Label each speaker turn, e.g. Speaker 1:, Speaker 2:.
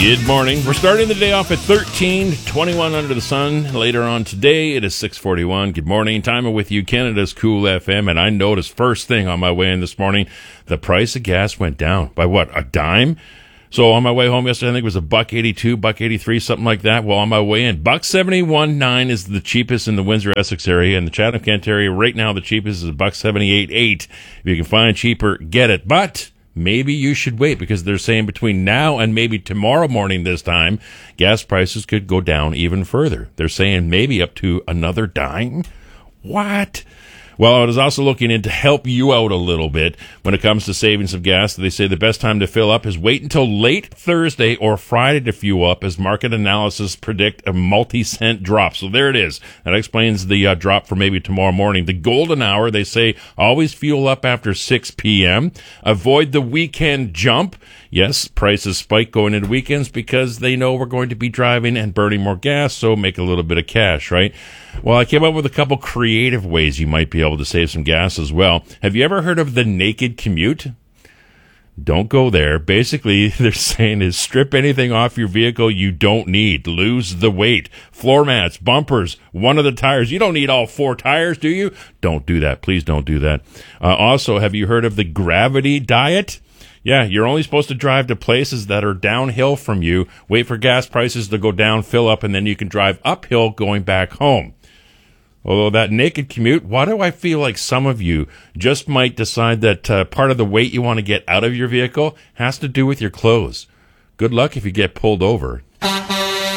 Speaker 1: Good morning. We're starting the day off at 13:21 under the sun. Later on today, it is 6:41. Good morning. Time with you, Canada's Cool FM. And I noticed first thing on my way in this morning, the price of gas went down by what, a dime? So on my way home yesterday, I think it was $1.82, $1.83, something like that. Well, on my way in, $1.71.9 is the cheapest in the Windsor-Essex area. And the Chatham-Kent area, right now, the cheapest is $1.78.8. If you can find cheaper, get it. But maybe you should wait, because they're saying between now and maybe tomorrow morning this time, gas prices could go down even further. They're saying maybe up to another dime. What? Well, I was also looking in to help you out a little bit when it comes to saving some gas. They say the best time to fill up is wait until late Thursday or Friday to fuel up, as market analysis predict a multi-cent drop. So there it is. That explains the drop for maybe tomorrow morning. The golden hour, they say, always fuel up after 6 p.m. Avoid the weekend jump. Yes, prices spike going into weekends because they know we're going to be driving and burning more gas, so make a little bit of cash, right? Well, I came up with a couple creative ways you might be able to save some gas as well. Have you ever heard of the naked commute? Don't go there. Basically, they're saying is strip anything off your vehicle you don't need. Lose the weight. Floor mats, bumpers, one of the tires. You don't need all 4 tires, do you? Don't do that. Please don't do that. Also, have you heard of the gravity diet? Yeah, you're only supposed to drive to places that are downhill from you, wait for gas prices to go down, fill up, and then you can drive uphill going back home. Although that naked commute, why do I feel like some of you just might decide that part of the weight you want to get out of your vehicle has to do with your clothes? Good luck if you get pulled over.